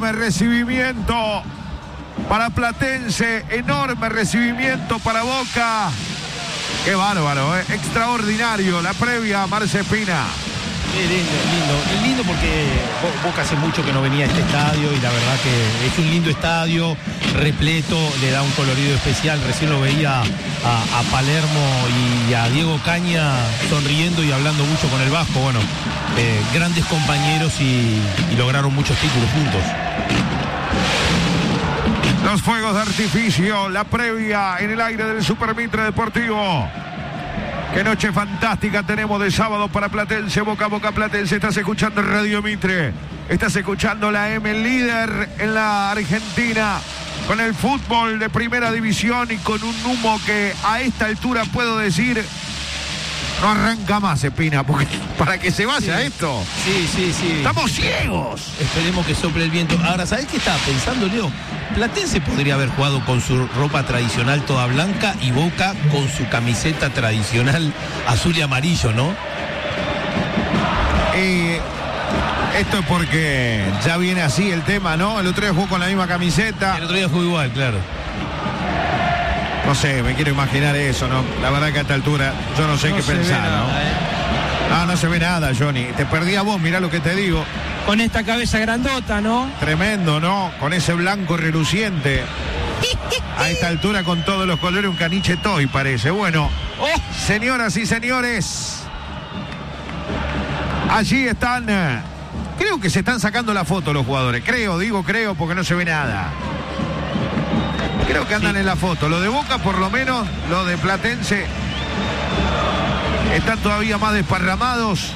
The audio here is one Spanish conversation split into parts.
enorme recibimiento para Platense, enorme recibimiento para Boca. Qué bárbaro, extraordinario la previa, Marce Espina. Lindo porque Boca hace mucho que no venía a este estadio y la verdad que es un lindo estadio, repleto, le da un colorido especial. Recién lo veía a Palermo y a Diego Caña sonriendo y hablando mucho con el Vasco. Bueno, grandes compañeros y lograron muchos títulos juntos. Los fuegos de artificio, la previa en el aire del Super Mitre Deportivo. Qué noche fantástica tenemos de sábado para Platense, Boca Platense. Estás escuchando Radio Mitre, estás escuchando la M, líder en la Argentina, con el fútbol de primera división y con un humo que a esta altura puedo decir no arranca más, Espina, porque para que se vaya esto. Sí. Estamos ciegos. Esperemos que sople el viento. Ahora, ¿sabés qué estaba pensando, Leo? Platense podría haber jugado con su ropa tradicional toda blanca y Boca con su camiseta tradicional azul y amarillo, ¿no? Esto es porque ya viene así el tema, ¿no? El otro día jugó con la misma camiseta. El otro día jugó igual, claro. No sé, me quiero imaginar eso, ¿no? La verdad que a esta altura yo no sé qué pensar, ¿no? No se ve nada, Johnny. Te perdí a vos, mirá lo que te digo. Con esta cabeza grandota, ¿no? Tremendo, ¿no? Con ese blanco reluciente. A esta altura con todos los colores un caniche toy parece. Bueno, señoras y señores, allí están. Creo que se están sacando la foto los jugadores. Creo porque no se ve nada. Creo que andan en la foto. Lo de Boca por lo menos, lo de Platense están todavía más desparramados.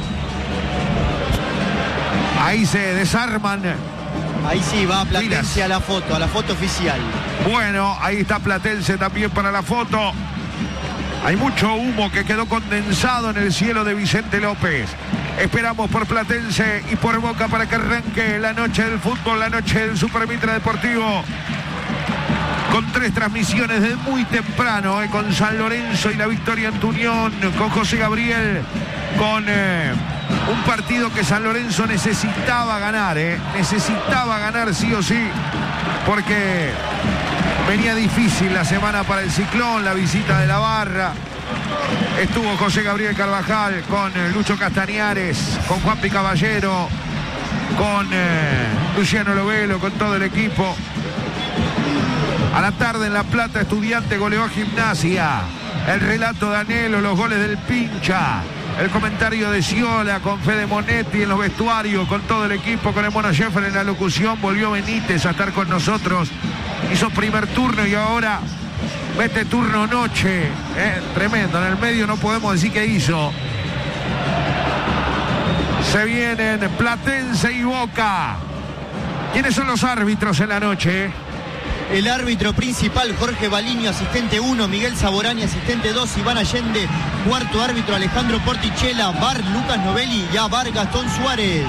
Ahí se desarman. Ahí sí va Platense a la foto oficial. Bueno, ahí está Platense también para la foto. Hay mucho humo que quedó condensado en el cielo de Vicente López. Esperamos por Platense y por Boca para que arranque la noche del fútbol, la noche del Super Mitre Deportivo. Con 3 transmisiones desde muy temprano, con San Lorenzo y la victoria en Unión, con José Gabriel, con un partido que San Lorenzo necesitaba ganar, necesitaba ganar sí o sí, porque venía difícil la semana para el Ciclón, la visita de la Barra. Estuvo José Gabriel Carvajal con Lucho Castañares, con Juanpi Caballero, con Luciano Lovelo, con todo el equipo. A la tarde en La Plata, Estudiante goleó a Gimnasia. El relato de Anhelo, los goles del Pincha. El comentario de Sciola con Fede Monetti en los vestuarios, con todo el equipo, con el Mono Sheffer en la locución. Volvió Benítez a estar con nosotros. Hizo primer turno y ahora mete turno noche. Tremendo, en el medio no podemos decir qué hizo. Se vienen Platense y Boca. ¿Quiénes son los árbitros en la noche? El árbitro principal, Jorge Baliño, asistente 1, Miguel Saborani, asistente 2, Iván Allende, cuarto árbitro, Alejandro Portichela, VAR, Lucas Novelli, ya VAR, Gastón Suárez.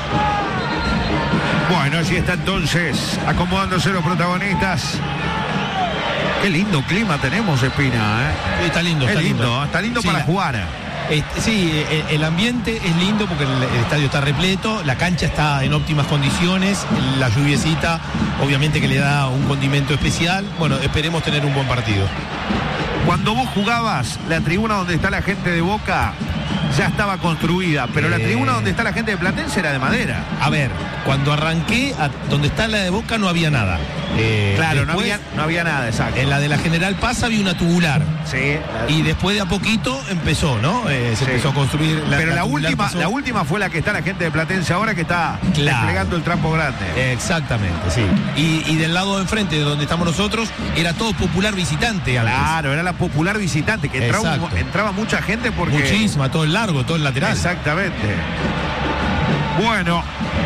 Bueno, así está entonces, acomodándose los protagonistas. Qué lindo clima tenemos, Espina, Está lindo, está lindo sí, para jugar. Sí, el ambiente es lindo porque el estadio está repleto, la cancha está en óptimas condiciones, la lluviecita obviamente que le da un condimento especial. Bueno, esperemos tener un buen partido. Cuando vos jugabas, la tribuna donde está la gente de Boca ya estaba construida, pero la tribuna donde está la gente de Platense era de madera. A ver, cuando arranqué, donde está la de Boca no había nada. Claro, después, no había nada, exacto. En la de la General Paz había una tubular. Sí. Y después de a poquito empezó, ¿no? Se empezó a construir. Pero la última fue la que está la gente de Platense ahora, que está desplegando el trampo grande. Exactamente, sí. Y del lado de enfrente, de donde estamos nosotros, era todo popular visitante antes. Claro, era la popular visitante, que entraba mucha gente porque... Muchísima, todo el largo, todo el lateral. Exactamente. Bueno.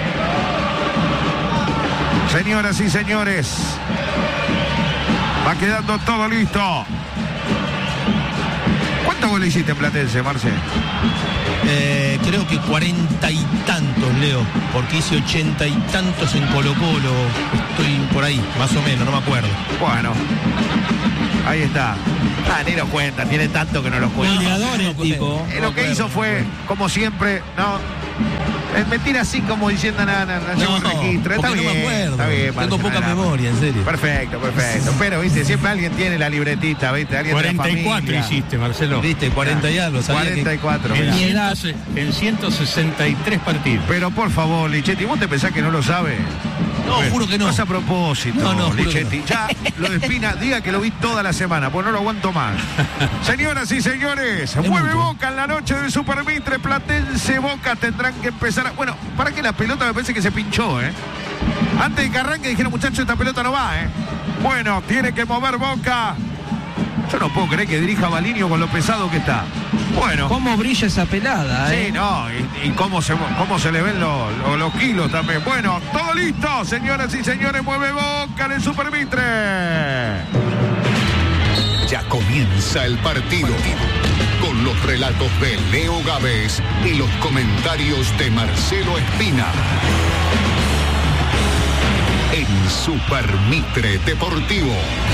Señoras y señores, va quedando todo listo. ¿Cuántos goles hiciste en Platense, Marce? Creo que 40 y tantos, Leo, porque hice 80 y tantos en Colo-Colo. Estoy por ahí, más o menos, no me acuerdo. Bueno, ahí está. Ni lo cuenta, tiene tanto que no lo cuenta. Goleador el tipo. Lo que hizo fue, como siempre, ¿no? Me tira así como diciendo nada, no registro. Está bien, no me acuerdo. Está bien, tengo poca memoria, en serio. Perfecto. Pero, viste, siempre alguien tiene la libretita, viste, alguien 44 hiciste, Marcelo. Viste, 40 y algo. 44. En 163 partidos. Pero por favor, Lichetti, ¿vos te pensás que no lo sabe? No, juro que no. No es a propósito, No, Lichetti. Ya, lo de Espina, diga que lo vi toda la semana, pues no lo aguanto más. Señoras y señores, mueve Boca en la noche del Super Mitre, Platense Boca tendrán que empezar. Bueno, para que la pelota me parece que se pinchó, Antes de que arranque dijeron, muchachos, esta pelota no va, Bueno, tiene que mover Boca. Yo no puedo creer que dirija Balinio con lo pesado que está. Bueno. ¿Cómo brilla esa pelada, Sí, no, y cómo se le ven los kilos también. Bueno, todo listo, señoras y señores, mueve Boca en el Super Mitre. Ya comienza el partido. Con los relatos de Leo Gávez y los comentarios de Marcelo Espina. En Super Mitre Deportivo.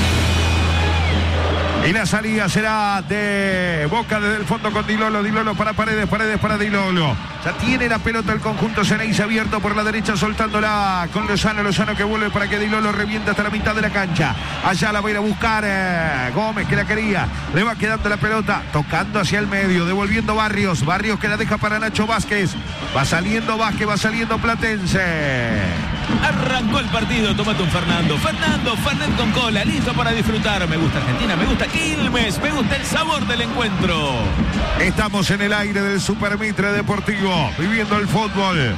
Y la salida será de Boca desde el fondo con Di Lolo para Paredes para Di Lolo. Ya tiene la pelota el conjunto Ceneice abierto por la derecha soltándola con Lozano que vuelve para que Di Lolo reviente hasta la mitad de la cancha. Allá la va a ir a buscar Gómez que la quería. Le va quedando la pelota, tocando hacia el medio, devolviendo Barrios que la deja para Nacho Vázquez. Va saliendo Vázquez, va saliendo Platense. Arrancó el partido, tómate un Fernando Fernet con cola, listo para disfrutar. Me gusta Argentina, me gusta Quilmes, me gusta el sabor del encuentro. Estamos en el aire del Super Mitre Deportivo, viviendo el fútbol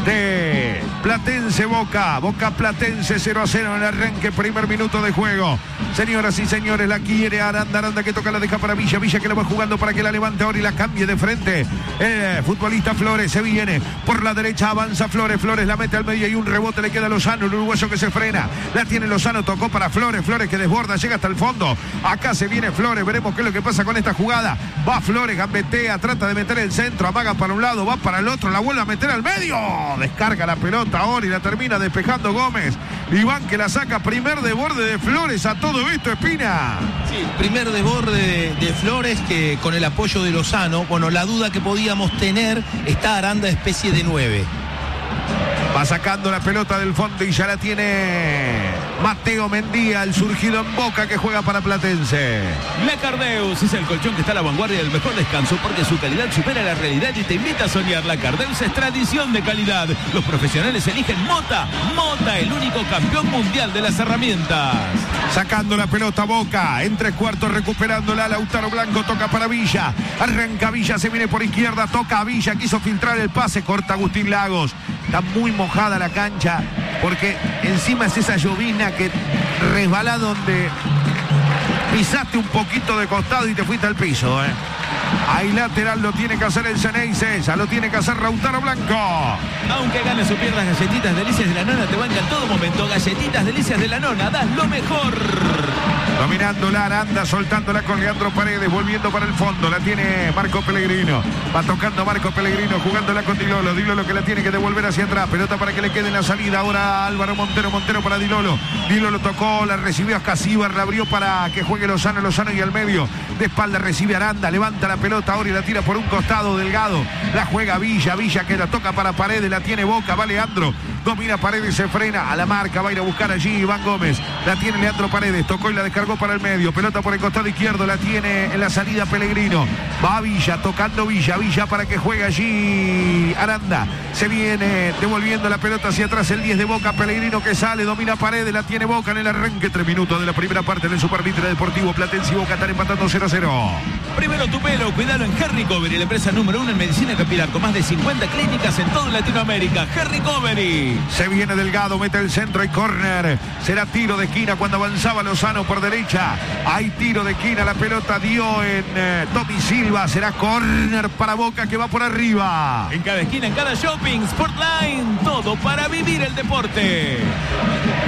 de Platense Boca Platense 0-0 en el arranque, primer minuto de juego. Señoras y señores, la quiere Aranda que toca, la deja para Villa que la va jugando para que la levante ahora y la cambie de frente. El futbolista Flores se viene por la derecha, avanza Flores la mete al medio y un rebote le queda a Lozano, el uruguayo que se frena. La tiene Lozano, tocó para Flores que desborda, llega hasta el fondo. Acá se viene Flores, veremos qué es lo que pasa con esta jugada. Va Flores, gambetea, trata de meter el centro, amaga para un lado, va para el otro, la vuelve a meter al medio. Descarga la pelota ahora y la termina despejando Gómez. Iván que la saca, primer desborde de Flores a todo esto, Espina. Sí, primer desborde de Flores que con el apoyo de Lozano. Bueno, la duda que podíamos tener, está Aranda especie de 9. Va sacando la pelota del fondo y ya la tiene Mateo Mendía, el surgido en Boca que juega para Platense. La Cardeus es el colchón que está a la vanguardia del mejor descanso porque su calidad supera la realidad y te invita a soñar. La Cardeus es tradición de calidad. Los profesionales eligen Mota, el único campeón mundial de las herramientas. Sacando la pelota Boca, en 3/4 recuperándola, Lautaro Blanco toca para Villa, arranca Villa, se viene por izquierda, toca a Villa, quiso filtrar el pase, corta Agustín Lagos. Está muy mojada la cancha porque encima es esa llovizna que resbala donde pisaste un poquito de costado y te fuiste al piso. Ahí lateral lo tiene que hacer el Ceneice, ya lo tiene que hacer Lautaro Blanco. Aunque ganes o pierdas, Galletitas Delicias de la Nona te banca en todo momento. Galletitas Delicias de la Nona, das lo mejor. Dominando la Aranda, soltándola con Leandro Paredes, volviendo para el fondo, la tiene Marco Pellegrino, va tocando Marco Pellegrino, jugándola con Di Lolo que la tiene que devolver hacia atrás, pelota para que le quede en la salida, ahora Álvaro Montero para Di Lolo tocó, la recibió a Casíbar, la abrió para que juegue Lozano y al medio, de espalda recibe Aranda, levanta la pelota ahora y la tira por un costado delgado, la juega Villa que la toca para Paredes, la tiene Boca, va Leandro, domina Paredes, se frena a la marca, va a ir a buscar allí Iván Gómez, la tiene Leandro Paredes, tocó y la descargó para el medio, pelota por el costado izquierdo, la tiene en la salida Pellegrino, va Villa, tocando Villa para que juegue allí Aranda, se viene devolviendo la pelota hacia atrás el 10 de Boca, Pellegrino que sale, domina Paredes, la tiene Boca en el arranque, 3 minutos de la primera parte del Super Mitre Deportivo. Platense y Boca están empatando 0-0. Primero tu pelo, cuídalo en Hair Recovery, la empresa número 1 en medicina capilar con más de 50 clínicas en toda Latinoamérica. Hair Recovery. Se viene Delgado, mete el centro y córner. Será tiro de esquina cuando avanzaba Lozano por derecha. Hay tiro de esquina, la pelota dio en Tommy Silva. Será córner para Boca que va por arriba. En cada esquina, en cada shopping, Sportline, todo para vivir el deporte.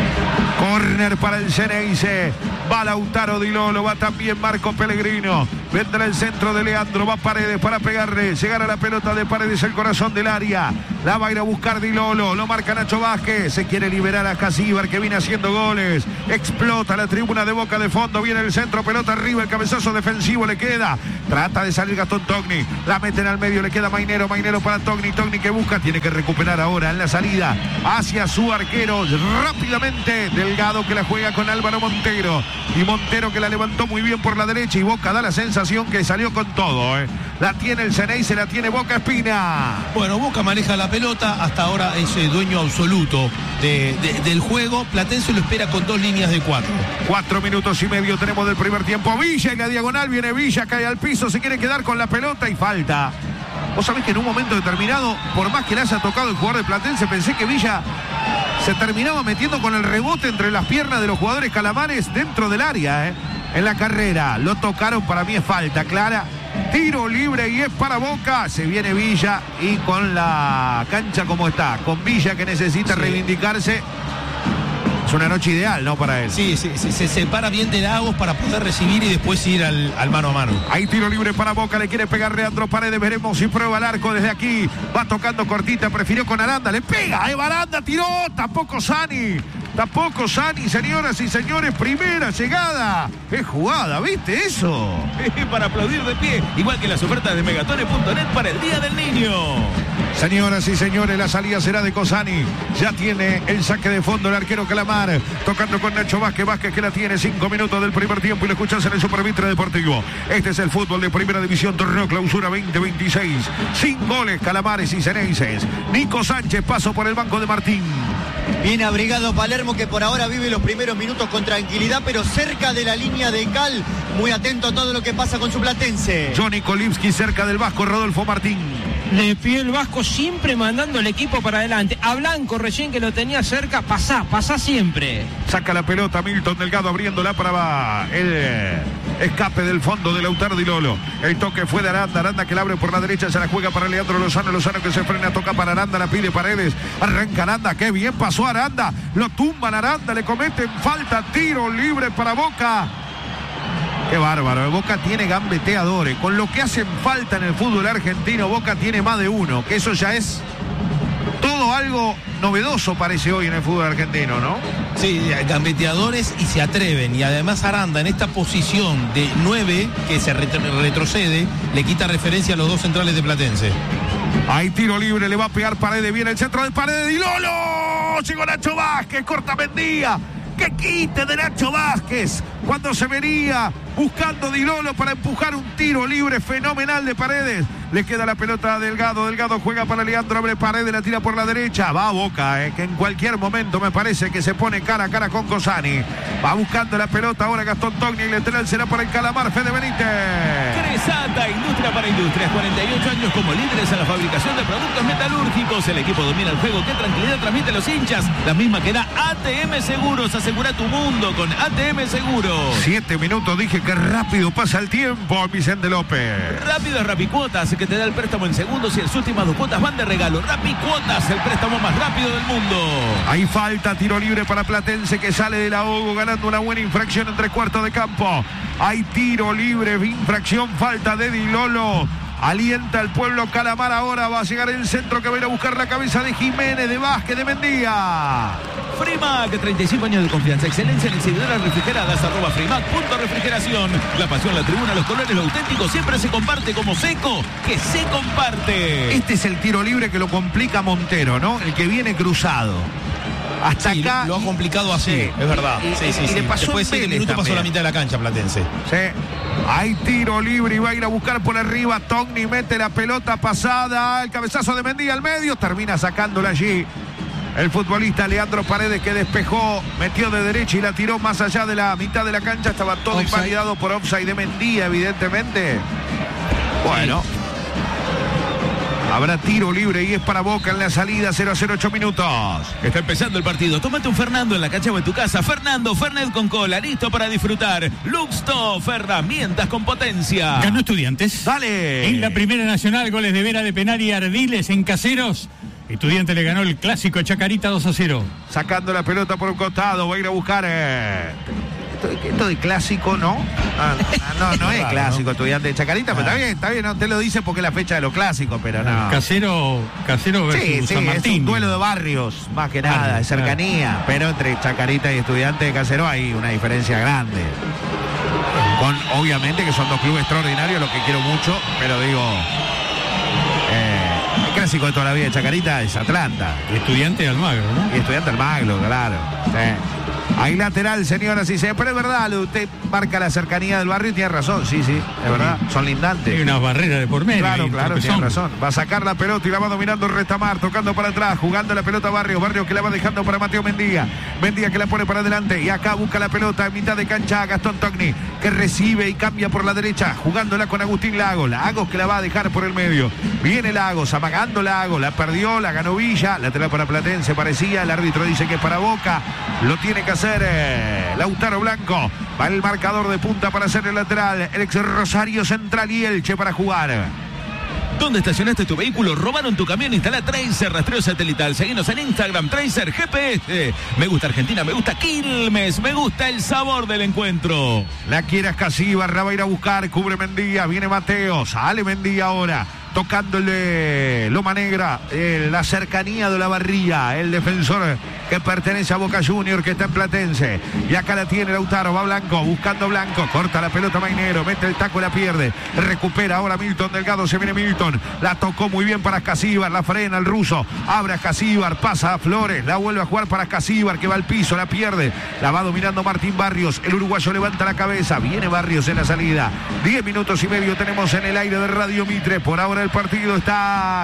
Córner para el Ceneice. Va Lautaro Di Lolo, va también Marco Pellegrino. Vendrá el centro de Leandro, va Paredes para pegarle, llegar a la pelota de Paredes, el corazón del área. La va a ir a buscar Di Lolo, lo marca Nacho Vázquez, se quiere liberar a Casíbar que viene haciendo goles. Explota la tribuna de Boca de fondo, viene el centro, pelota arriba, el cabezazo defensivo le queda. Trata de salir Gastón Togni, la meten al medio, le queda Mainero para Togni que busca, tiene que recuperar ahora en la salida hacia su arquero, rápidamente Delgado que la juega con Álvaro Montero, y Montero que la levantó muy bien por la derecha, y Boca da la sensación que salió con todo, La tiene el Ceney, se la tiene Boca Espina. Bueno, Boca maneja la pelota, hasta ahora es dueño absoluto del juego. Platense lo espera con 2 líneas de 4. 4 minutos y medio tenemos del primer tiempo. Villa en la diagonal, viene Villa, cae al piso, se quiere quedar con la pelota y falta. Vos sabés que en un momento determinado, por más que le haya tocado el jugador de Platense, pensé que Villa se terminaba metiendo con el rebote entre las piernas de los jugadores calamares dentro del área, en la carrera. Lo tocaron, para mí es falta clara. Tiro libre y es para Boca. Se viene Villa y con la cancha como está, con Villa que necesita reivindicarse. Es una noche ideal, ¿no? Para él. Sí, se separa bien de Lagos para poder recibir y después ir al mano a mano. Hay tiro libre para Boca, le quiere pegar Leandro Paredes, veremos si prueba el arco desde aquí. Va tocando cortita, prefirió con Aranda, le pega, Aranda tiró, tampoco Sani, señoras y señores, primera llegada. Es jugada, ¿viste eso? Para aplaudir de pie, igual que las ofertas de Megatones.net para el Día del Niño. Señoras y señores, la salida será de Cosani. Ya tiene el saque de fondo el arquero Calamar. Tocando con Nacho Vázquez que la tiene. 5 minutos del primer tiempo y lo escuchas en el Supervitre Deportivo. Este es el fútbol de Primera División, torneo clausura 2026. Sin goles, Calamares y Ceneices. Nico Sánchez, paso por el banco de Martín. Bien abrigado Palermo, que por ahora vive los primeros minutos con tranquilidad, pero cerca de la línea de cal. Muy atento a todo lo que pasa con su Platense. Johnny Kolivsky cerca del Vasco, Rodolfo Martín. Le pidió el Vasco siempre mandando el equipo para adelante. A Blanco recién que lo tenía cerca, pasá siempre. Saca la pelota Milton Delgado abriéndola para el escape del fondo de Lautaro Di Lolo. El toque fue de Aranda que la abre por la derecha, se la juega para Leandro Lozano que se frena, toca para Aranda, la pide Paredes. Arranca Aranda, qué bien pasó Aranda. Lo tumban Aranda, le cometen falta, tiro libre para Boca. Qué bárbaro, Boca tiene gambeteadores. Con lo que hacen falta en el fútbol argentino, Boca tiene más de uno, que eso ya es todo algo novedoso, parece hoy en el fútbol argentino, ¿no? Sí, gambeteadores y se atreven. Y además Aranda en esta posición de 9 que se retrocede, le quita referencia a los 2 centrales de Platense. Hay tiro libre, le va a pegar Paredes, viene el centro de Paredes, Di Lolo. Llegó Nacho Vázquez, corta Mendía. ¡Qué quite de Nacho Vázquez! Cuando se venía buscando Di Lolo para empujar un tiro libre fenomenal de Paredes. Le queda la pelota a Delgado. Delgado juega para Leandro, abre Paredes, la tira por la derecha. Va a Boca, que en cualquier momento me parece que se pone cara a cara con Cosani. Va buscando la pelota ahora Gastón Togni. El lateral será por el Calamar, Fede Benítez. Cresata, industria para industrias. 48 años como líderes en la fabricación de productos metalúrgicos. El equipo domina el juego. ¿Qué tranquilidad transmite a los hinchas? La misma que da ATM Seguros. Asegura tu mundo con ATM Seguros. 7 minutos, dije que rápido pasa el tiempo, Vicente López. Rápido es Rapicuotas, que te da el préstamo en segundos y en sus últimas 2 cuotas van de regalo. Rapicuotas, el préstamo más rápido del mundo. Hay falta, tiro libre para Platense que sale del ahogo ganando una buena infracción en 3/4 de campo. Hay tiro libre, infracción, falta de Di Lolo. Alienta al pueblo Calamar ahora, va a llegar el centro que va a ir a buscar la cabeza de Jiménez, de Vázquez, de Mendía. Frimac, 35 años de confianza, excelencia en exhibidoras refrigeradas, @frimac.refrigeración. La pasión, la tribuna, los colores, lo auténtico siempre se comparte como Seco, que se comparte. Este es el tiro libre que lo complica Montero, ¿no? El que viene cruzado. Hasta sí, acá. lo ha complicado así, sí, es verdad. Y le pasó después de 7 minutos pasó la mitad de la cancha Platense. Sí. Hay tiro libre y va a ir a buscar por arriba. Togni mete la pelota pasada. El cabezazo de Mendía al medio. Termina sacándola allí. El futbolista Leandro Paredes que despejó, metió de derecha y la tiró más allá de la mitad de la cancha. Estaba todo invalidado por offside de Mendía, evidentemente. Bueno. Sí. Habrá tiro libre y es para Boca en la salida, 0-0, 8 minutos. Está empezando el partido. Tómate un Fernando en la cancha o en tu casa. Fernando, Fernet con cola, listo para disfrutar. Luxtoff, herramientas con potencia. Ganó Estudiantes. Dale. En la Primera Nacional, goles de Vera, de Penal y Ardiles en Caseros. Estudiante le ganó el clásico Chacarita 2-0. Sacando la pelota por un costado, va a ir a buscar. esto de clásico, ¿no? No es clásico, Estudiante de Chacarita, pero está bien, no te lo dice porque es la fecha de los clásicos, pero no. Casero versus San Martín. Es un duelo de barrios, más que nada, de cercanía, pero entre Chacarita y Estudiante de Caseros hay una diferencia grande. Obviamente que son dos clubes extraordinarios, los que quiero mucho, pero digo, el clásico de toda la vida de Chacarita es Atlanta. Y Estudiante de Almagro, ¿no? Y Estudiante de Almagro, claro. Sí. Hay lateral, señoras y señores, pero es verdad, usted marca la cercanía del barrio y tiene razón, sí, es verdad, son lindantes. Hay unas barreras de por medio. Claro, tiene razón. Va a sacar la pelota y la va dominando Retamar, tocando para atrás, jugando la pelota Barrio que la va dejando para Mateo Mendía que la pone para adelante y acá busca la pelota en mitad de cancha Gastón Togni, que recibe y cambia por la derecha, jugándola con Agustín Lagos que la va a dejar por el medio. Viene Lagos, amagando Lagos, la perdió, la ganó Villa, lateral para Platense parecía, el árbitro dice que es para Boca, lo tiene que hacer Lautaro Blanco, va el marcador de punta para hacer el lateral, el ex Rosario Central y Elche para jugar. ¿Dónde estacionaste tu vehículo? ¿Robaron tu camión? Instala Tracer rastreo satelital. Seguinos en Instagram, Tracer GPS. Me gusta Argentina, me gusta Quilmes, me gusta el sabor del encuentro. La quiere Escasíbar, la va a ir a buscar, cubre Mendía, viene Mateo, sale Mendía ahora. Tocándole Loma Negra, la cercanía de la Barría, el defensor que pertenece a Boca Junior, que está en Platense. Y acá la tiene Lautaro, va Blanco, buscando Blanco, corta la pelota Mainero, mete el taco y la pierde. Recupera ahora Milton Delgado, se viene Milton, la tocó muy bien para Escasíbar, la frena el ruso, abre a Escasíbar, pasa a Flores, la vuelve a jugar para Escasíbar, que va al piso, la pierde, la va dominando Martín Barrios, el uruguayo levanta la cabeza, viene Barrios en la salida. 10 minutos y medio tenemos en el aire de Radio Mitre, por ahora el partido está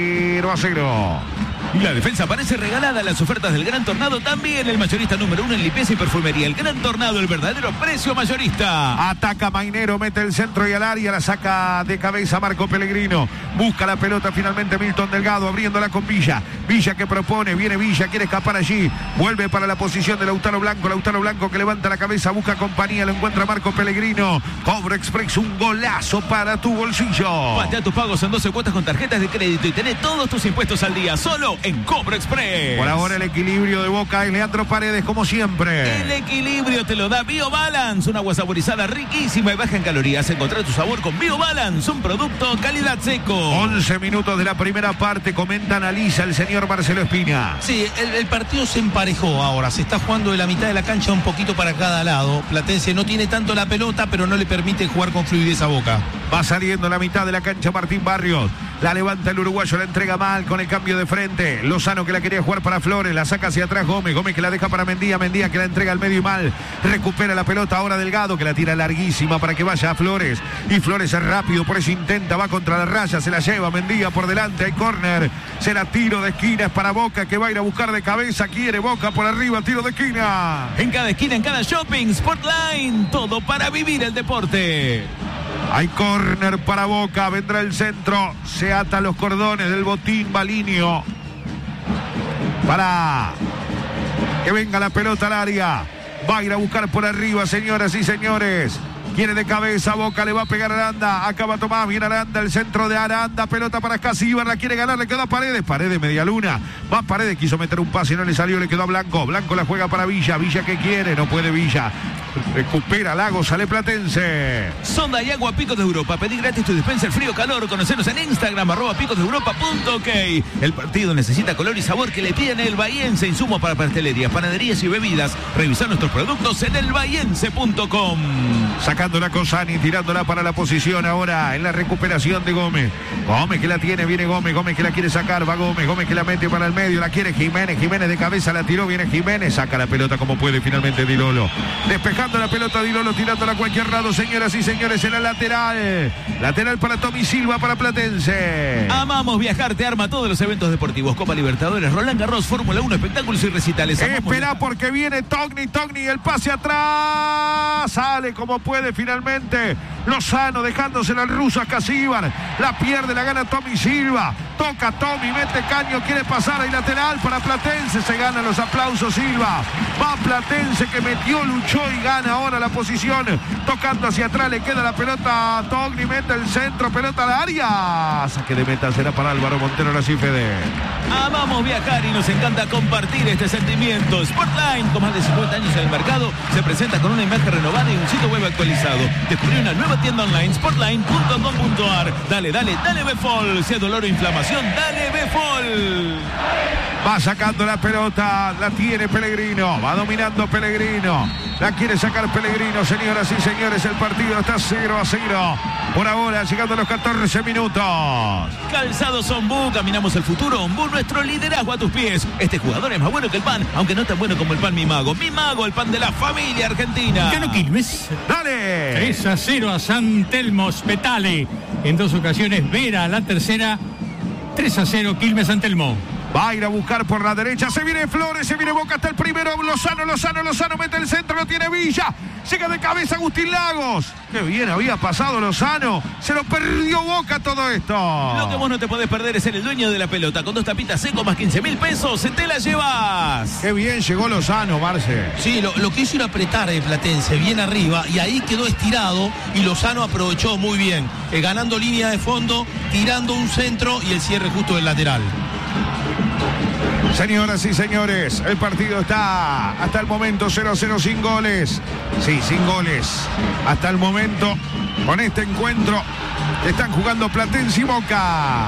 0-0. La defensa parece regalada. Las ofertas del Gran Tornado también. El mayorista número 1 en limpieza y perfumería. El Gran Tornado, el verdadero precio mayorista. Ataca Mainero, mete el centro y al área. La saca de cabeza Marco Pellegrino. Busca la pelota finalmente Milton Delgado, abriéndola con Villa. Villa que propone, viene Villa, quiere escapar allí. Vuelve para la posición de Lautaro Blanco. Lautaro Blanco que levanta la cabeza, busca compañía. Lo encuentra Marco Pellegrino. Cobro Express, un golazo para tu bolsillo. Patea tus pagos en 12 cuotas con tarjetas de crédito y tenés todos tus impuestos al día. Solo en Cobro Express. Por ahora el equilibrio de Boca y Leandro Paredes, como siempre. El equilibrio te lo da BioBalance, un agua saborizada riquísima y baja en calorías. Encontrar tu sabor con BioBalance, un producto calidad seco. 11 minutos de la primera parte, comenta, analiza el señor Marcelo Espina. Sí, el partido se emparejó ahora, se está jugando de la mitad de la cancha un poquito para cada lado. Platense no tiene tanto la pelota, pero no le permite jugar con fluidez a Boca. Va saliendo la mitad de la cancha Martín Barrios. La levanta el uruguayo, la entrega mal con el cambio de frente. Lozano que la quería jugar para Flores, la saca hacia atrás Gómez que la deja para Mendía que la entrega al medio y mal. Recupera la pelota ahora Delgado, que la tira larguísima para que vaya a Flores. Y Flores es rápido, por eso intenta, va contra la raya, se la lleva Mendía por delante, hay córner. Será tiro de esquina, es para Boca, que va a ir a buscar de cabeza, quiere Boca por arriba, tiro de esquina. En cada esquina, en cada shopping, Sportline, todo para vivir el deporte. Hay córner para Boca, vendrá el centro, se atan los cordones del botín Balinio para que venga la pelota al área. Va a ir a buscar por arriba, señoras y señores. Quiere de cabeza, Boca le va a pegar a Aranda. Acaba Tomás, viene Aranda, el centro de Aranda. Pelota para Escasíbar, la quiere ganar, le quedó a Paredes. Paredes, media luna. Va Paredes, quiso meter un pase, no le salió, le quedó a Blanco. Blanco la juega para Villa. Villa que quiere, no puede Villa. Recupera Lagos, sale Platense. Sonda y agua Picos de Europa. Pedí gratis tu dispensa el frío calor. Conocenos en Instagram, @picosdeeuropa.ok. El partido necesita color y sabor que le tiene el Bahiense. Insumos para pastelerías, panaderías y bebidas. Revisar nuestros productos en elbahiense.com. Sacando la Cosani, tirándola para la posición ahora en la recuperación de Gómez. Gómez que la tiene, viene Gómez que la quiere sacar, va Gómez que la mete para el medio, la quiere Jiménez de cabeza la tiró, viene Jiménez, saca la pelota como puede finalmente Dilolo. Despejando la pelota Dilolo, tirándola a cualquier lado, señoras y señores, en la lateral. Lateral para Tommy Silva, para Platense. Amamos viajar, te arma todos los eventos deportivos. Copa Libertadores, Roland Garros, Fórmula 1, espectáculos y recitales. Espera porque viene Togni, el pase atrás. Sale como puede finalmente. Lozano dejándosela al ruso a Casíbar. La pierde, la gana Tommy Silva. Toca Tommy, mete caño, quiere pasar ahí lateral para Platense. Se gana los aplausos Silva. Va Platense que metió, luchó y gana ahora la posición. Tocando hacia atrás, le queda la pelota a Togni, mete el centro, pelota al área. Saque de meta será para Álvaro Montero, la Cifede. Amamos viajar y nos encanta compartir este sentimiento. Sportline, con más de 50 años en el mercado, se presenta con una imagen renovada y un sitio web actualizado. Descubrí una nueva tienda online, sportline.com.ar. Dale, dale, dale Befol. Si hay dolor o inflamación, dale Befol. Va sacando la pelota, la tiene Pellegrino, va dominando Pellegrino, la quiere sacar Pellegrino, señoras y señores, el partido está 0-0, por ahora llegando a los 14 minutos. Calzados Ombú, caminamos el futuro, Ombú, nuestro liderazgo a tus pies. Este jugador es más bueno que el pan, aunque no tan bueno como el pan Mi Mago, el pan de la familia argentina. Ganó Quilmes. ¡Dale! 3-0 a San Telmo Spetale. En 2 ocasiones, Vera, la tercera. 3-0, Quilmes San Telmo. Va a ir a buscar por la derecha. Se viene Flores, se viene Boca hasta el primero. Lozano mete el centro, lo tiene Villa. Llega de cabeza Agustín Lagos. Qué bien había pasado Lozano. Se lo perdió Boca todo esto. Lo que vos no te podés perder es ser el dueño de la pelota. Con 2 tapitas secos más 15.000 pesos, se te la llevas. Qué bien llegó Lozano, Marce. Sí, lo que hizo era apretar el Platense bien arriba y ahí quedó estirado y Lozano aprovechó muy bien, ganando línea de fondo, tirando un centro y el cierre justo del lateral. Señoras y señores, el partido está hasta el momento 0-0 sin goles. Sí, sin goles. Hasta el momento, con este encuentro, están jugando Platense y Boca.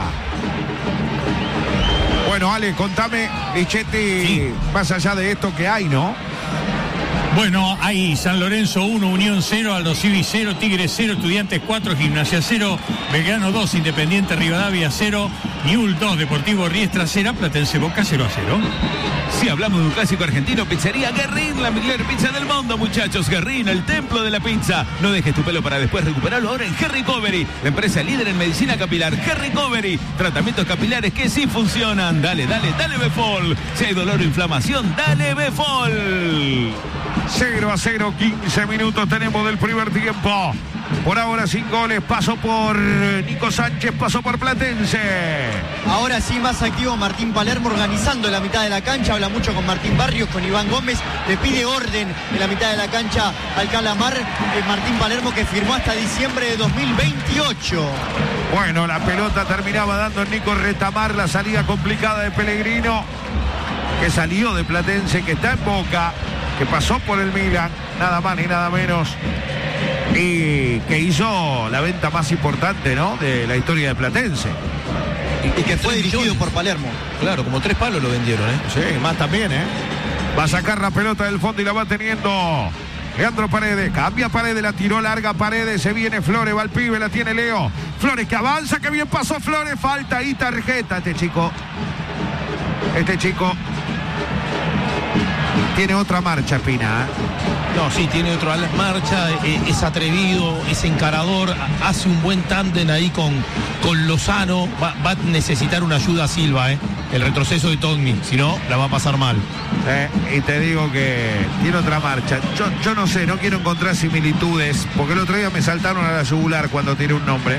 Bueno, Ale, contame, Lichetti, sí, más allá de esto que hay, ¿no? Bueno, hay San Lorenzo 1, Unión 0, Aldo Civi 0, Tigre 0, Estudiantes 4, Gimnasia 0, Belgrano 2, Independiente Rivadavia 0, Newell's 2, Deportivo Riestra 0, Platense Boca 0-0. Si hablamos de un clásico argentino, Pizzería Guerrín, la mejor pizza del mundo, muchachos. Guerrín, el templo de la pizza. No dejes tu pelo para después recuperarlo ahora en G-Recovery, la empresa líder en medicina capilar. G-Recovery, tratamientos capilares que sí funcionan. Dale, dale, dale Befol. Si hay dolor o inflamación, dale Befol. 0-0, 15 minutos tenemos del primer tiempo. Por ahora sin goles, pasó por Nico Sánchez, pasó por Platense. Ahora sí más activo Martín Palermo organizando la mitad de la cancha, habla mucho con Martín Barrios, con Iván Gómez, le pide orden en la mitad de la cancha al Calamar, Martín Palermo que firmó hasta diciembre de 2028. Bueno, la pelota terminaba dando en Nico Retamar, la salida complicada de Pellegrino, que salió de Platense, que está en Boca, que pasó por el Milan, nada más ni nada menos, y que hizo la venta más importante, ¿no?, de la historia de Platense. Y que fue dirigido por Palermo. Claro, como 3 palos lo vendieron, ¿eh? Sí, más también, ¿eh? Va a sacar la pelota del fondo y la va teniendo Leandro Paredes. Cambia Paredes, la tiró larga Paredes. Se viene Flores, va el pibe, la tiene Leo. Flores que avanza, que bien pasó Flores. Falta y tarjeta. Este chico tiene otra marcha, Pina, ¿eh? No, sí, tiene otra marcha, es atrevido, es encarador, hace un buen tándem ahí con Lozano, va a necesitar una ayuda a Silva, el retroceso de Togni, si no, la va a pasar mal. Y te digo que tiene otra marcha. Yo no sé, no quiero encontrar similitudes, porque el otro día me saltaron a la yugular cuando tiré un nombre.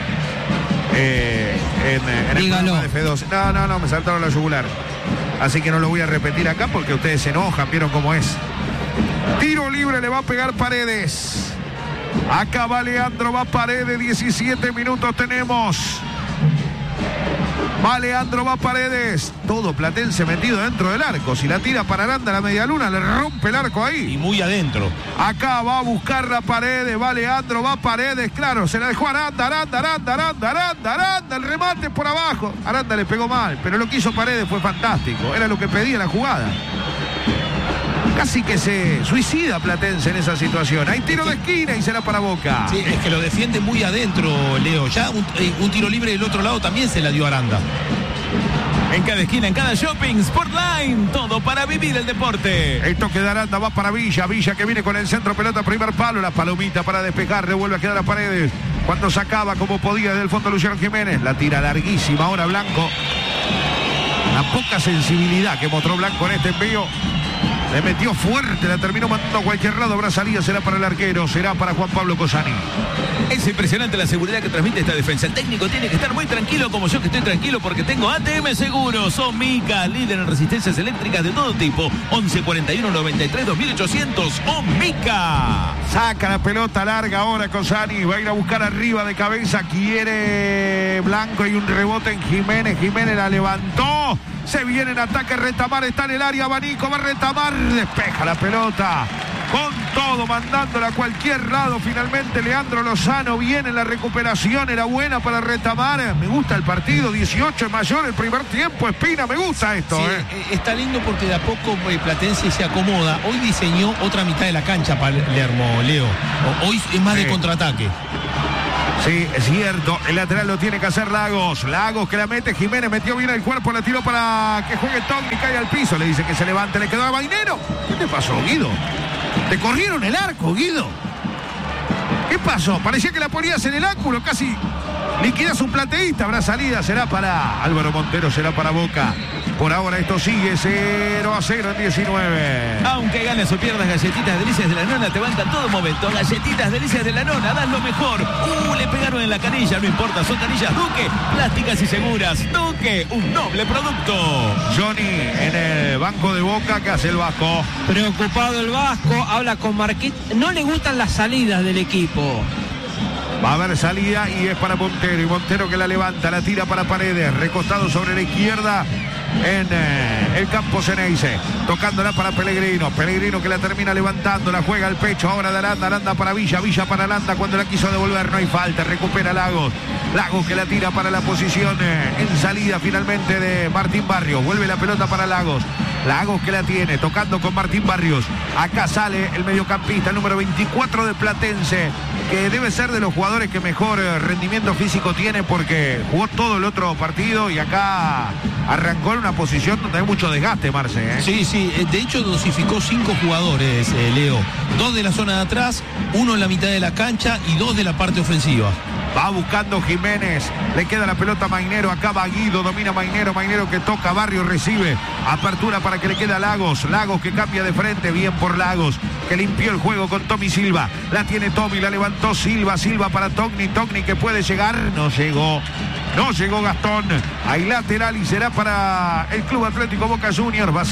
En el programa de F12. No, me saltaron a la yugular. Así que no lo voy a repetir acá porque ustedes se enojan, vieron cómo es. Tiro libre, le va a pegar Paredes. Acá va Leandro, va Paredes, 17 minutos tenemos. Va Leandro, va Paredes. Todo Platense metido dentro del arco. Si la tira para Aranda, la media luna, le rompe el arco ahí. Y muy adentro. Acá va a buscar la Paredes, va Leandro, va Paredes. Claro, se la dejó Aranda. El remate por abajo. Aranda le pegó mal, pero lo que hizo Paredes fue fantástico. Era lo que pedía la jugada. Casi que se suicida Platense en esa situación. Hay tiro de esquina y será para Boca. Sí, es que lo defiende muy adentro, Leo. Ya un tiro libre del otro lado también se la dio Aranda. En cada esquina, en cada shopping, Sportline, todo para vivir el deporte. El toque de Aranda va para Villa que viene con el centro, pelota, primer palo, la palomita para despejar, le vuelve a quedar a Paredes. Cuando sacaba como podía desde el fondo Luciano Jiménez, la tira larguísima ahora Blanco. La poca sensibilidad que mostró Blanco en este envío. Le metió fuerte, la terminó mandando a cualquier lado. Habrá salida, será para el arquero, será para Juan Pablo Cosani. Es impresionante la seguridad que transmite esta defensa. El técnico tiene que estar muy tranquilo, como yo que estoy tranquilo, porque tengo ATM Seguros. Omica, líder en resistencias eléctricas de todo tipo. 11 41 93 2800. Omica. Saca la pelota larga ahora Cosani. Va a ir a buscar arriba de cabeza. Quiere Blanco y un rebote en Jiménez. Jiménez la levantó. Se viene en ataque Retamar. Está en el área. Abanico. Va a Retamar. Despeja la pelota. Con todo, mandándola a cualquier lado. Finalmente Leandro Lozano viene en la recuperación. Era buena para Retamar. Me gusta el partido. 18 es mayor el primer tiempo. Espina, me gusta esto. Sí, está lindo porque de a poco Platense se acomoda. Hoy diseñó otra mitad de la cancha Palermo, Leo. Hoy es más de contraataque. Sí, es cierto. El lateral lo tiene que hacer Lagos. Lagos que la mete. Jiménez metió bien el cuerpo. La tiró para que juegue Togni. Cae al piso. Le dice que se levante. Le quedó a Mainero. ¿Qué te pasó, Guido? Te corrieron el arco, Guido. ¿Qué pasó? Parecía que la ponías en el ángulo. Casi liquidas un plateísta. Habrá salida. Será para Álvaro Montero. Será para Boca. Por ahora esto sigue 0-0 en 19. Aunque ganes o pierdas, Galletitas Delicias de la Nona te bancan todo momento. Galletitas Delicias de la Nona, dan lo mejor. Le pegaron en la canilla, no importa, son canillas Duque, plásticas y seguras. Duque, un noble producto. Johnny en el banco de Boca, ¿qué hace el Vasco? Preocupado el Vasco, habla con Marquit. No le gustan las salidas del equipo. Va a haber salida y es para Montero. Y Montero que la levanta, la tira para Paredes. Recostado sobre la izquierda en el campo Ceneice. Tocándola para Pellegrino. Pellegrino que la termina levantando. La juega al pecho ahora de Aranda. Aranda para Villa. Villa para Aranda. Cuando la quiso devolver no hay falta. Recupera Lagos. Lagos que la tira para la posición en salida finalmente de Martín Barrios. Vuelve la pelota para Lagos. Lagos que la tiene, tocando con Martín Barrios. Acá sale el mediocampista, el número 24 de Platense, que debe ser de los jugadores que mejor rendimiento físico tiene porque jugó todo el otro partido y acá arrancó en una posición donde hay mucho desgaste, Marce. Sí, de hecho dosificó 5 jugadores, Leo. 2 de la zona de atrás, 1 en la mitad de la cancha y 2 de la parte ofensiva. Va buscando Jiménez, le queda la pelota a Mainero, acá va Guido, domina Mainero, Mainero que toca, Barrio recibe, apertura para que le quede a Lagos, Lagos que cambia de frente, bien por Lagos, que limpió el juego con Tommy Silva, la tiene Tommy, la levantó Silva, Silva para Togni, Togni que puede llegar, no llegó Gastón, hay lateral y será para el Club Atlético Boca Juniors, va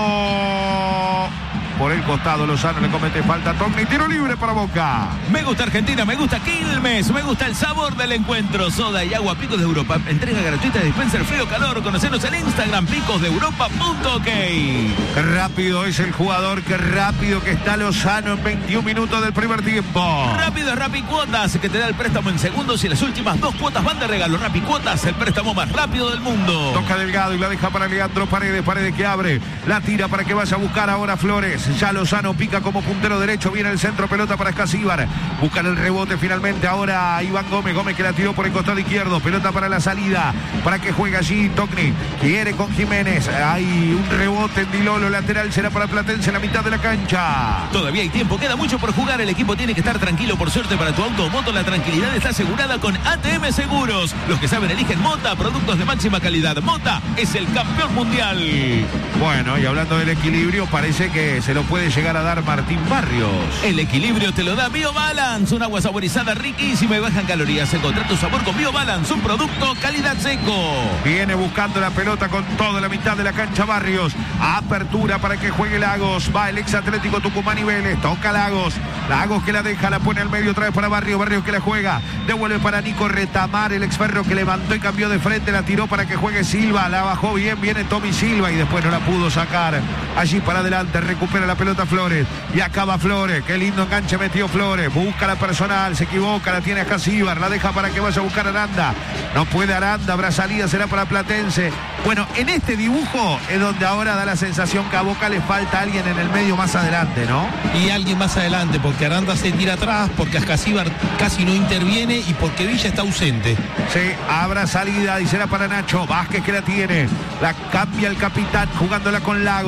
saliendo por el costado, Lozano le comete falta a Togni, tiro libre para Boca. Me gusta Argentina, me gusta Quilmes, me gusta el sabor del encuentro. Soda y agua Picos de Europa, entrega gratuita de dispenser frío-calor. Conocenos en Instagram, picosdeeuropa.ok. Qué rápido es el jugador, qué rápido que está Lozano en 21 minutos del primer tiempo. Rápido es Rapicuotas, que te da el préstamo en segundos y las últimas 2 cuotas van de regalo. Rapicuotas, el préstamo más rápido del mundo. Toca Delgado y la deja para Leandro Paredes, Paredes que abre, la tira para que vaya a buscar ahora Flores. Ya Lozano pica como puntero derecho, viene el centro, pelota para Escasíbar, buscan el rebote finalmente ahora Iván Gómez, Gómez que la tiró por el costado izquierdo, pelota para la salida, para que juegue allí Togni, quiere con Jiménez, hay un rebote en Dilolo, lateral será para Platense en la mitad de la cancha. Todavía hay tiempo, queda mucho por jugar, el equipo tiene que estar tranquilo, por suerte para tu auto o moto la tranquilidad está asegurada con ATM Seguros. Los que saben eligen Mota, productos de máxima calidad. Mota es el campeón mundial. Bueno, y hablando del equilibrio, parece que se lo puede llegar a dar Martín Barrios. El equilibrio te lo da BioBalance, un agua saborizada riquísima y baja en calorías. Encontrá tu sabor con BioBalance, un producto calidad seco. Viene buscando la pelota con toda la mitad de la cancha Barrios. Apertura para que juegue Lagos. Va el ex Atlético Tucumán y Vélez. Toca Lagos. Lagos que la deja, la pone al medio otra vez para Barrios. Barrios que la juega. Devuelve para Nico Retamar, el ex Ferro que levantó y cambió de frente. La tiró para que juegue Silva. La bajó bien, viene Tommy Silva y después no la pudo sacar. Allí para adelante, recupera la pelota Flores. Y acaba Flores. Qué lindo enganche metió Flores. Busca la personal, se equivoca, la tiene a Escasíbar. La deja para que vaya a buscar a Aranda. No puede Aranda, habrá salida, será para Platense. Bueno, en este dibujo es donde ahora da la sensación que a Boca le falta alguien en el medio más adelante, ¿no? Y alguien más adelante, porque Aranda se tira atrás, porque Escasíbar casi no interviene y porque Villa está ausente. Sí, habrá salida y será para Nacho Vázquez que la tiene. La cambia el capitán jugándola con Lagos.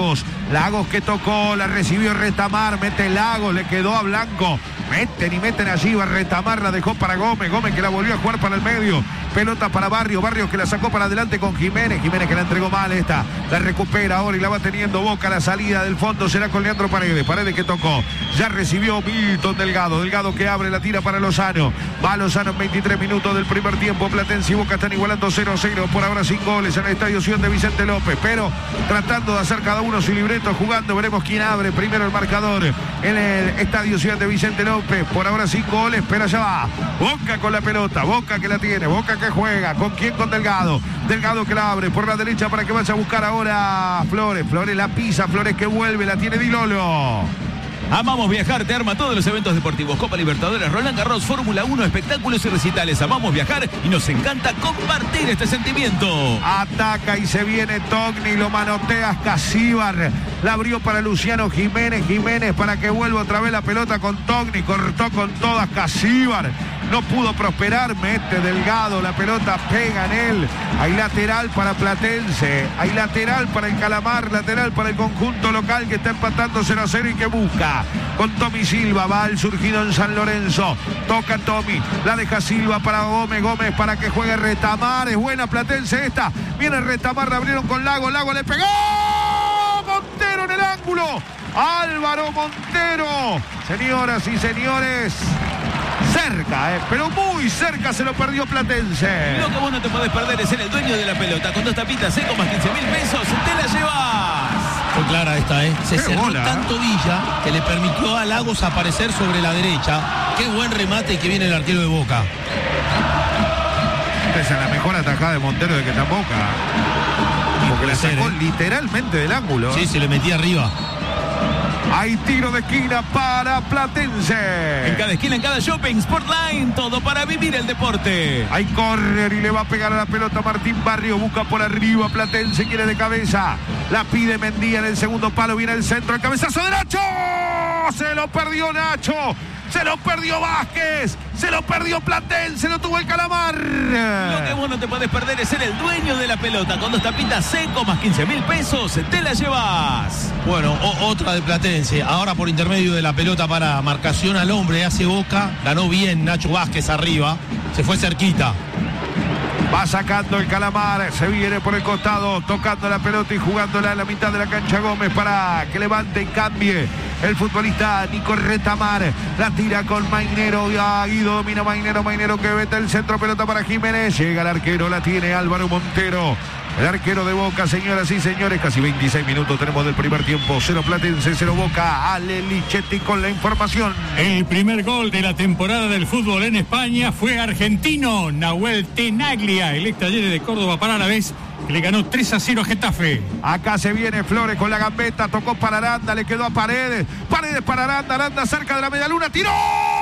Lagos que tocó, la recibió Retamar, mete Lagos, le quedó a Blanco. Meten allí, va Retamar, la dejó para Gómez que la volvió a jugar para el medio. Pelota para Barrios que la sacó para adelante con Jiménez que la entregó mal esta. La recupera ahora y la va teniendo Boca. La salida del fondo será con Leandro Paredes que tocó. Ya recibió Milton Delgado que abre, la tira para Lozano. Va Lozano en 23 minutos del primer tiempo. Platense y Boca están igualando 0-0. Por ahora sin goles en el Estadio Ciudad de Vicente López. Pero tratando de hacer cada uno su libreto jugando. Veremos quién abre primero el marcador en el Estadio Ciudad de Vicente López. Por ahora sin goles, pero allá va. Boca con la pelota. Boca que la tiene. Boca que juega. ¿Con quién? Con Delgado. Delgado que la abre por la derecha para que vaya a buscar ahora Flores. Flores la pisa. Flores que vuelve. La tiene Di Lolo. Amamos viajar, te arma todos los eventos deportivos. Copa Libertadores, Roland Garros, Fórmula 1, espectáculos y recitales. Amamos viajar y nos encanta compartir este sentimiento. Ataca y se viene Togni, lo manotea Casíbar. La abrió para Luciano Jiménez para que vuelva otra vez la pelota con Togni. Cortó con todas Casíbar. No pudo prosperar, mete Delgado, la pelota pega en él. Hay lateral para Platense, hay lateral para el Calamar, lateral para el conjunto local que está empatando 0-0 y que busca. Con Tommy Silva, va el surgido en San Lorenzo. Toca Tommy, la deja Silva para Gómez para que juegue Retamar. Es buena Platense esta. Viene Retamar, la abrieron con Lago le pegó. Montero en el ángulo. Álvaro Montero. Señoras y señores. Cerca, pero muy cerca se lo perdió Platense. Lo que vos no te podés perder es ser el dueño de la pelota. Con 2 tapitas seco más 15.000 pesos, te la llevas. Fue clara esta, Se cerró bola, tanto Villa que le permitió a Lagos aparecer sobre la derecha. Qué buen remate y que viene el arquero de Boca. Esa es la mejor atajada de Montero de que está Boca. Porque la sacó literalmente del ángulo. Sí, se le metía arriba. Hay tiro de esquina para Platense. En cada esquina, en cada shopping, Sportline, todo para vivir el deporte. Hay córner y le va a pegar a la pelota Martín Barrios. Busca por arriba, Platense quiere de cabeza. La pide Mendía en el segundo palo. Viene el centro, el cabezazo de Nacho. Se lo perdió Nacho. Se lo perdió Vázquez. Se lo perdió Platense. Lo tuvo el Calamar. Lo que vos no te podés perder es ser el dueño de la pelota. Con 2 tapitas seco más 15.000 pesos, te la llevas. Bueno, otra de Platense. Ahora por intermedio de la pelota para marcación al hombre. Hace Boca. Ganó bien Nacho Vázquez arriba. Se fue cerquita. Va sacando el Calamar, se viene por el costado, tocando la pelota y jugándola en la mitad de la cancha Gómez para que levante y cambie el futbolista Nico Retamar. La tira con Mainero, y domina Mainero que vete el centro, pelota para Jiménez. Llega el arquero, la tiene Álvaro Montero. El arquero de Boca, señoras y señores, casi 26 minutos tenemos del primer tiempo. 0 Platense, 0 Boca. Ale Lichetti con la información. El primer gol de la temporada del fútbol en España fue argentino. Nahuel Tenaglia, el ex Talleres de Córdoba para Alavés, que le ganó 3-0 a Getafe. Acá se viene Flores con la gambeta, tocó para Aranda, le quedó a Paredes. Paredes para Aranda, Aranda cerca de la medialuna, tiró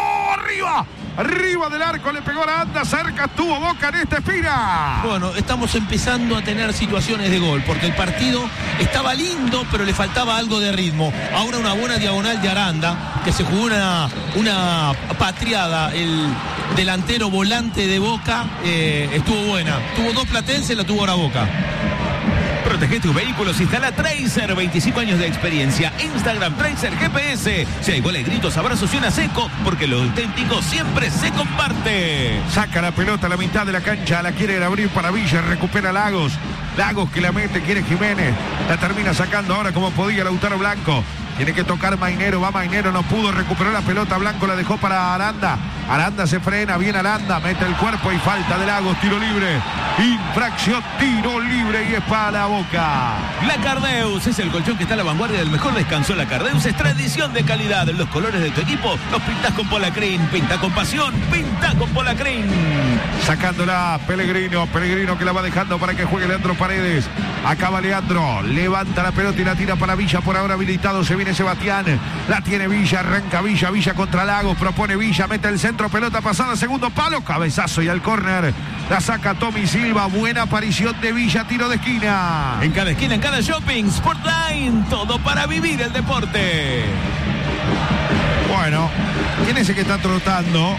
arriba del arco, le pegó a Aranda, cerca estuvo Boca en esta espina. Bueno, estamos empezando a tener situaciones de gol, porque el partido estaba lindo, pero le faltaba algo de ritmo. Ahora una buena diagonal de Aranda, que se jugó una patriada, el delantero volante de Boca, estuvo buena. Tuvo 2 Platenses, la tuvo ahora Boca. Protege tus vehículos, instala Tracer, 25 años de experiencia. Instagram Tracer GPS. Si hay goles, gritos, abrazos y una seco, porque lo auténtico siempre se comparte. Saca la pelota a la mitad de la cancha, la quiere abrir para Villa, recupera Lagos que la mete, quiere Jiménez, la termina sacando ahora como podía Lautaro Blanco. Tiene que tocar Mainero, va Mainero, no pudo, recuperó la pelota, Blanco la dejó para Aranda. Aranda se frena, viene Aranda, mete el cuerpo y falta de Lagos, tiro libre. Infracción, tiro libre y es para Boca. La Cardeus es el colchón que está a la vanguardia del mejor descanso. La Cardeus es tradición de calidad. Los colores de tu equipo los pintas con Polacrin, pinta con pasión, pinta con Polacrin. Sacándola Pellegrino que la va dejando para que juegue Leandro Paredes. Acaba Leandro, levanta la pelota y la tira para Villa, por ahora habilitado, se viene Sebastián, la tiene Villa, arranca Villa contra Lagos, propone Villa, mete el centro, pelota pasada, segundo palo, cabezazo y al córner, la saca Tommy Silva, buena aparición de Villa, tiro de esquina. En cada esquina, en cada shopping, Sportline, todo para vivir el deporte. Bueno, ¿quién es el que está trotando?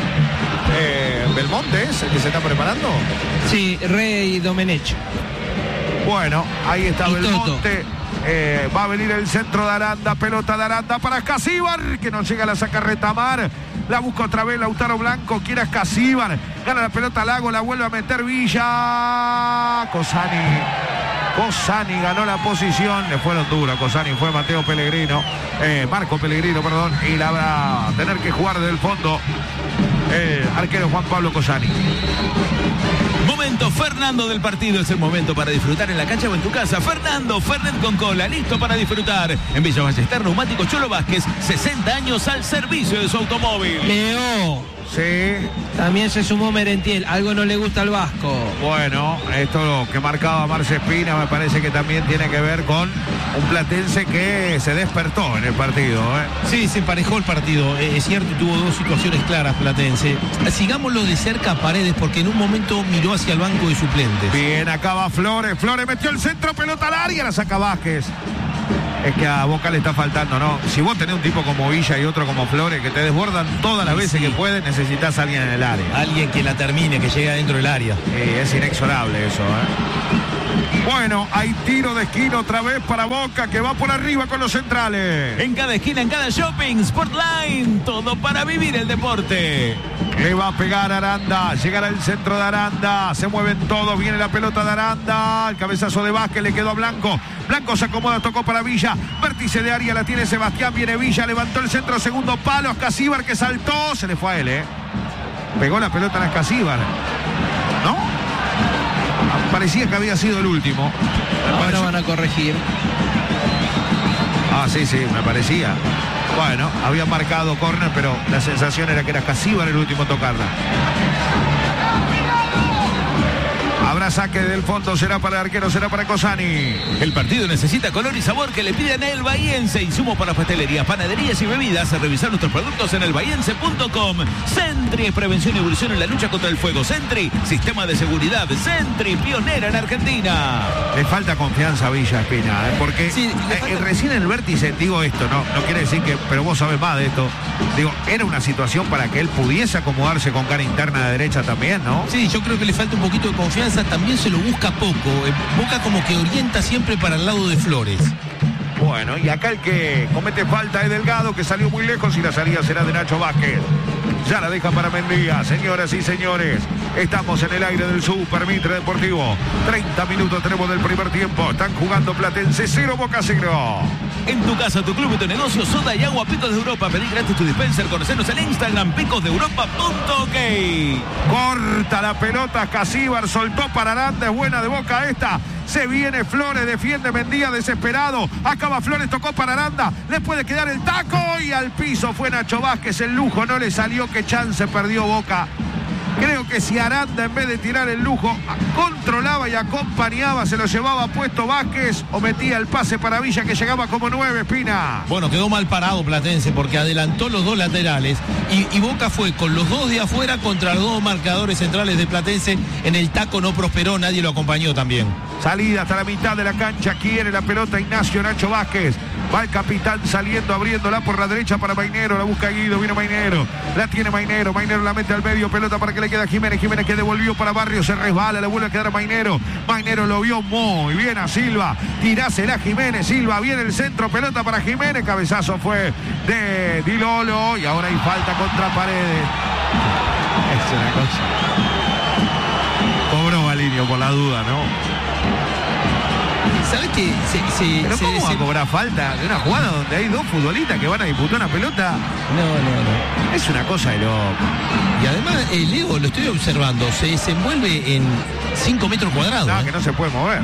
¿Belmonte es el que se está preparando? Sí, Rey Domenech. Bueno, ahí está Y Belmonte. Va a venir el centro de Aranda, pelota de Aranda para Escasíbar, que no llega, la saca Retamar. La busca otra vez Lautaro Blanco, quiere a Escasíbar. Gana la pelota Lago, la vuelve a meter Villa. Cosani ganó la posición, le fueron duros. Cosani fue Mateo Pellegrino, Marco Pellegrino, perdón, y la va a tener que jugar desde el fondo el arquero Juan Pablo Cosani. Momento Fernando del partido, es el momento para disfrutar en la cancha o en tu casa. Fernando, Fernet con cola, listo para disfrutar. En Villa Ballester, Neumáticos Cholo Vázquez, 60 años al servicio de su automóvil. Leo. Sí. También se sumó Merentiel, algo no le gusta al vasco. Bueno, esto que marcaba Marce Espina me parece que también tiene que ver con un platense que se despertó en el partido. Sí, se emparejó el partido. Es cierto, tuvo dos situaciones claras Platense. Sigámoslo de cerca a Paredes, porque en un momento miró hacia el banco de suplentes. Bien, acá va Flores. Flores metió el centro, pelota al área, la saca Vázquez. Es que a Boca le está faltando, ¿no? Si vos tenés un tipo como Villa y otro como Flores que te desbordan todas las veces que pueden, necesitas a alguien en el área. Alguien que la termine, que llegue adentro del área. Es inexorable eso, Bueno, hay tiro de esquina otra vez para Boca, que va por arriba con los centrales. En cada esquina, en cada shopping, Sportline, todo para vivir el deporte. Le va a pegar Aranda, llegará el centro de Aranda, se mueven todos, viene la pelota de Aranda, el cabezazo de Vázquez le quedó a Blanco. Blanco se acomoda, tocó para Villa, vértice de área, la tiene Sebastián, viene Villa, levantó el centro, segundo palo, Escasíbar que saltó, se le fue a él, Pegó la pelota a Escasíbar, ¿no? Parecía que había sido el último. Ahora van a corregir. Ah, sí, me parecía. Bueno, había marcado córner, pero la sensación era que era Escasíbar el último a tocarla. Habrá saque del fondo, será para el arquero, será para Cosani. El partido necesita color y sabor que le piden a El Bahiense. Insumos para pastelerías, panaderías y bebidas. A revisar nuestros productos en elbahiense.com. Sentry es prevención y evolución en la lucha contra el fuego. Sentry, sistema de seguridad. Sentry, pionera en Argentina. Le falta confianza a Villa, Espina, porque sí, recién en el vértice, digo esto, no quiere decir que, pero vos sabés más de esto. Digo, era una situación para que él pudiese acomodarse con cara interna de derecha también, ¿no? Sí, yo creo que le falta un poquito de confianza. También se lo busca poco. Boca como que orienta siempre para el lado de Flores. Bueno, y acá el que comete falta es Delgado, que salió muy lejos, y la salida será de Nacho Vázquez. Ya la deja para Mendía. Señoras y señores, estamos en el aire del Super Mitre Deportivo. 30 minutos tenemos del primer tiempo. Están jugando Platense 0, Boca 0. En tu casa, tu club y tu negocio, soda y agua Picos de Europa. Pedí gratis tu dispenser. Conocenos en Instagram, picosdeeuropa.ok. Corta la pelota, Escasíbar soltó para Aranda. Es buena de Boca esta. Se viene Flores, defiende Mendía desesperado. Acaba Flores, tocó para Aranda. Le puede quedar el taco y al piso fue Nacho Vázquez. El lujo no le salió. Qué chance perdió Boca. Creo que si Aranda, en vez de tirar el lujo, controlaba y acompañaba, se lo llevaba puesto Vázquez, o metía el pase para Villa, que llegaba como 9, Espina. Bueno, quedó mal parado Platense porque adelantó los dos laterales y Boca fue con los dos de afuera contra los dos marcadores centrales de Platense. En el taco no prosperó, nadie lo acompañó también. Salida hasta la mitad de la cancha, quiere la pelota Ignacio Nacho Vázquez. Va el capitán saliendo, abriéndola por la derecha para Mainero, la busca Guido, viene Mainero, la tiene Mainero la mete al medio, pelota para que le quede a Jiménez, que devolvió para Barrios, se resbala, le vuelve a quedar a Mainero lo vio muy bien a Silva, tirásela a Jiménez, Silva, viene el centro, pelota para Jiménez, cabezazo fue de Di Lolo, y ahora hay falta contra Paredes. Es una cosa. Cobró Malinho por la duda, ¿no? ¿Sabes qué? ¿Pero cómo va a cobrar falta de una jugada donde hay dos futbolistas que van a disputar una pelota? No. Es una cosa de loco. Y además, Leo, lo estoy observando, se desenvuelve en 5 metros cuadrados. No, que no se puede mover.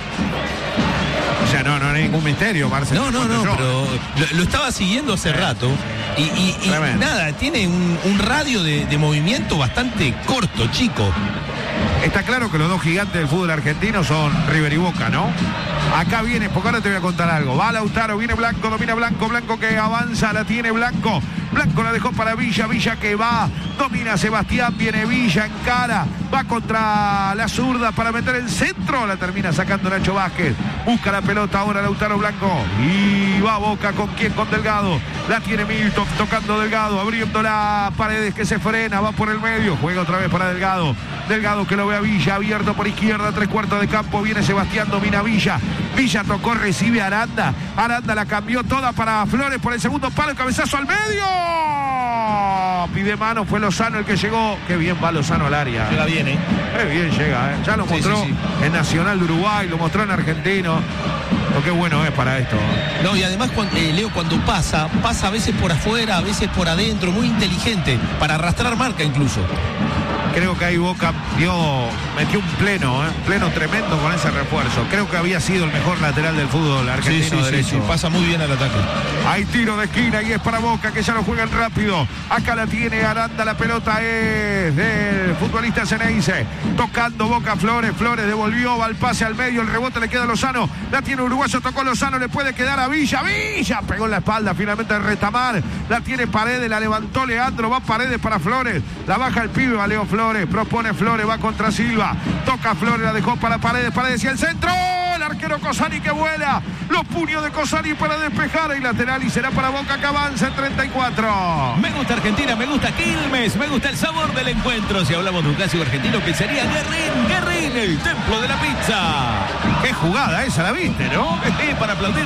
O sea, no hay ningún misterio, Marcelo. No, pero lo estaba siguiendo hace rato. Y nada, tiene un radio de movimiento bastante corto, chico. Está claro que los dos gigantes del fútbol argentino son River y Boca, ¿no? Acá viene, porque ahora te voy a contar algo. Va Lautaro, viene Blanco, domina Blanco que avanza, la tiene Blanco la dejó para Villa que va, domina Sebastián, viene Villa, encara, va contra la zurda para meter el centro, la termina sacando Nacho Vázquez, busca la pelota ahora Lautaro Blanco, y va Boca, ¿con quién? Con Delgado, la tiene Milton, tocando Delgado, abriendo la Paredes, que se frena, va por el medio, juega otra vez para Delgado que lo ve a Villa, abierto por izquierda, 3/4 de campo, viene Sebastián, domina Villa, Villa tocó, recibe a Aranda. Aranda la cambió toda para Flores por el segundo palo, cabezazo al medio. Pide mano, fue Lozano el que llegó. Qué bien va Lozano al área. Llega bien, ¿eh? Qué bien llega, ¿eh? Ya lo mostró en Nacional de Uruguay, lo mostró en Argentino. Lo que bueno es para esto. No, y además, Leo, cuando pasa a veces por afuera, a veces por adentro, muy inteligente, para arrastrar marca incluso. Creo que ahí Boca metió un pleno tremendo con ese refuerzo. Creo que había sido el mejor lateral del fútbol argentino derecho. Sí, pasa muy bien al ataque. Hay tiro de esquina y es para Boca, que ya lo juegan rápido. Acá la tiene Aranda, la pelota es del futbolista Ceneice. Tocando Boca Flores devolvió, va el pase al medio, el rebote le queda a Lozano. La tiene Uruguayo, tocó Lozano, le puede quedar a Villa. Villa pegó en la espalda, finalmente Retamar. La tiene Paredes, la levantó Leandro, va Paredes para Flores. La baja el pibe, va Leo Flores. Propone Flores, va contra Silva. Toca Flores, la dejó para Paredes y el centro. El arquero Cosani que vuela. Los puños de Cosani para despejar. Y lateral y será para Boca que avanza en 34. Me gusta Argentina, me gusta Quilmes, me gusta el sabor del encuentro. Si hablamos de un clásico argentino, pensaría Guerrín, el templo de la pizza. Qué jugada esa, la viste, ¿no? Para aplaudir.